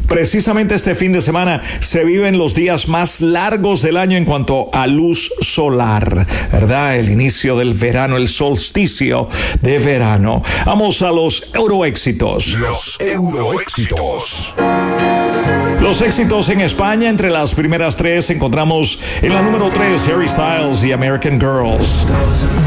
Precisamente este fin de semana se viven los días más largos del año en cuanto a luz solar, ¿verdad? El inicio del verano, el solsticio de verano. Vamos a los Euroéxitos. Los Euroéxitos. Los éxitos en España, entre las primeras tres encontramos en la número 3 Harry Styles y American Girls.